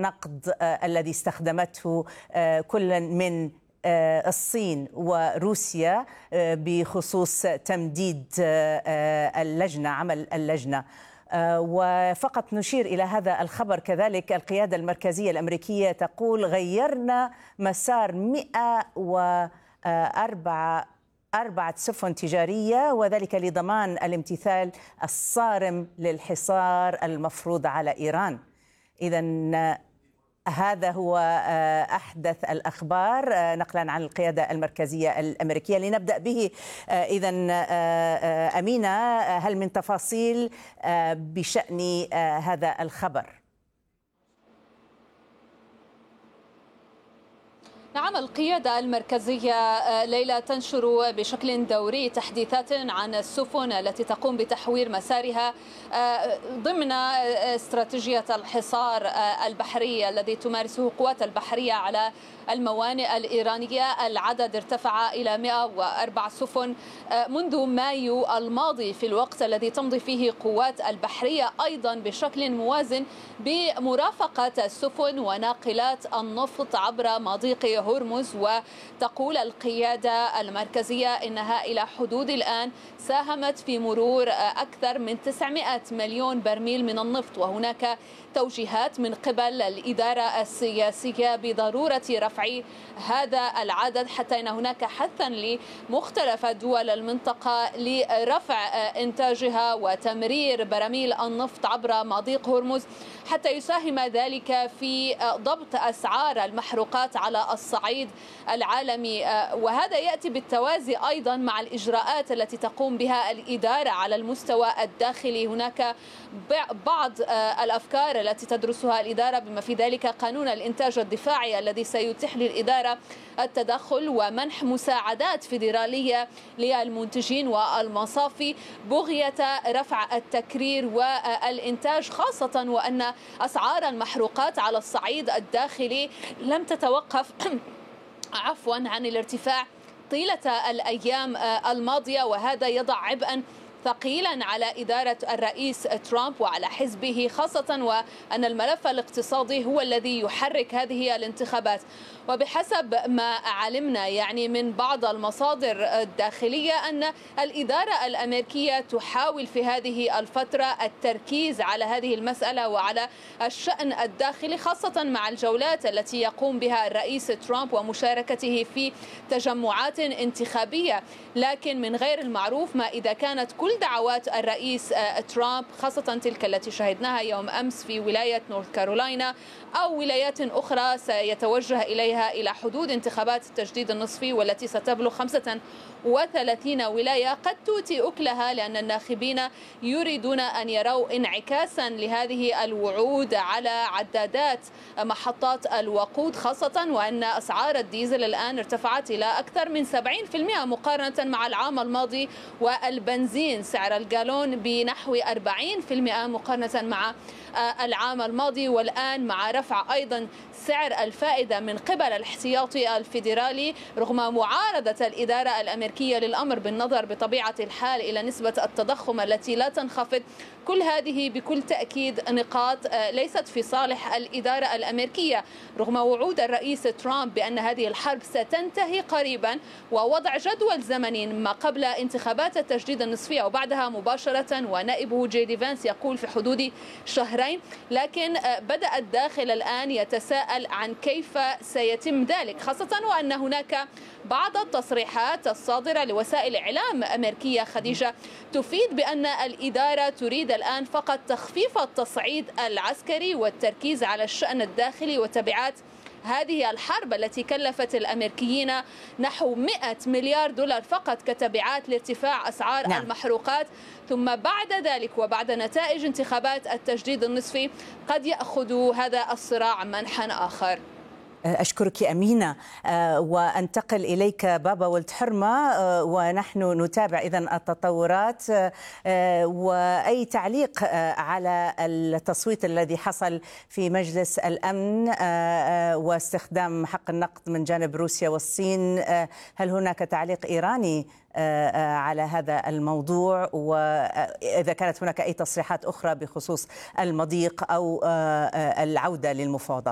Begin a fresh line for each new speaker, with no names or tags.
النقد الذي استخدمته كل من الصين وروسيا بخصوص تمديد اللجنة، عمل اللجنة. وفقط نشير إلى هذا الخبر كذلك، القيادة المركزية الأمريكية تقول غيرنا مسار 104 سفن تجارية، وذلك لضمان الامتثال الصارم للحصار المفروض على إيران. إذن هذا هو أحدث الأخبار نقلا عن القيادة المركزية الأمريكية. لنبدأ به إذن أمينة، هل من تفاصيل بشأن هذا الخبر؟
نعم، القيادة المركزية ليلى تنشر بشكل دوري تحديثات عن السفن التي تقوم بتحوير مسارها ضمن استراتيجية الحصار البحري الذي تمارسه القوات البحرية على الموانئ الإيرانية. العدد ارتفع إلى 104 سفن منذ مايو الماضي، في الوقت الذي تمضي فيه قوات البحرية أيضا بشكل موازن بمرافقة السفن وناقلات النفط عبر مضيق هرمز. وتقول القيادة المركزية إنها إلى حدود الآن ساهمت في مرور أكثر من 900 مليون برميل من النفط، وهناك توجيهات من قبل الإدارة السياسية بضرورة رفع هذا العدد، حتى أن هناك حثا لمختلف دول المنطقة لرفع إنتاجها وتمرير براميل النفط عبر مضيق هرمز، حتى يساهم ذلك في ضبط أسعار المحروقات على الصعيد العالمي. وهذا يأتي بالتوازي أيضا مع الإجراءات التي تقوم بها الإدارة على المستوى الداخلي. هناك بعض الأفكار التي تدرسها الإدارة، بما في ذلك قانون الإنتاج الدفاعي الذي سيتيح للإدارة التدخل ومنح مساعدات فيدرالية للمنتجين والمصافي بغية رفع التكرير والإنتاج، خاصة وأن أسعار المحروقات على الصعيد الداخلي لم تتوقف عن الارتفاع طيلة الأيام الماضية، وهذا يضع عبئا ثقيلا على إدارة الرئيس ترامب وعلى حزبه، خاصة وأن الملف الاقتصادي هو الذي يحرك هذه الانتخابات. وبحسب ما علمنا يعني من بعض المصادر الداخلية أن الإدارة الأمريكية تحاول في هذه الفترة التركيز على هذه المسألة وعلى الشأن الداخلي، خاصة مع الجولات التي يقوم بها الرئيس ترامب ومشاركته في تجمعات انتخابية. لكن من غير المعروف ما إذا كانت كل دعوات الرئيس ترامب، خاصة تلك التي شهدناها يوم أمس في ولاية نورث كارولاينا أو ولايات أخرى سيتوجه إليها إلى حدود انتخابات التجديد النصفي والتي ستبلغ 35 ولاية، قد تؤتي أكلها، لأن الناخبين يريدون أن يروا انعكاسا لهذه الوعود على عدادات محطات الوقود، خاصة وأن أسعار الديزل الآن ارتفعت إلى أكثر من 70% مقارنة مع العام الماضي، والبنزين سعر الجالون بنحو 40% مقارنة مع العام الماضي. والآن مع رفع أيضا سعر الفائدة من قبل الاحتياطي الفيدرالي رغم معارضة الإدارة الأمريكية للأمر بالنظر بطبيعة الحال إلى نسبة التضخم التي لا تنخفض. كل هذه بكل تأكيد نقاط ليست في صالح الإدارة الأمريكية، رغم وعود الرئيس ترامب بأن هذه الحرب ستنتهي قريبا ووضع جدول زمني ما قبل انتخابات التجديد النصفية وبعدها مباشرة، ونائبه جي دي فانس يقول في حدود شهرين. لكن بدأ الداخل الآن يتساءل عن كيف سيتم ذلك، خاصة وأن هناك بعض التصريحات الصادرة لوسائل إعلام أمريكية خديجة تفيد بأن الإدارة تريد الآن فقط تخفيف التصعيد العسكري والتركيز على الشأن الداخلي وتبعات هذه الحرب التي كلفت الأمريكيين نحو 100 مليار دولار فقط كتبعات لارتفاع أسعار المحروقات. ثم بعد ذلك وبعد نتائج انتخابات التجديد النصفي قد يأخذ هذا الصراع منحا آخر.
أشكرك أمينة، وأنتقل إليك بابا ولد حرمة، ونحن نتابع إذن التطورات. وأي تعليق على التصويت الذي حصل في مجلس الأمن واستخدام حق النقد من جانب روسيا والصين؟ هل هناك تعليق إيراني على هذا الموضوع، وإذا كانت هناك أي تصريحات أخرى بخصوص المضيق أو العودة للمفاوضات؟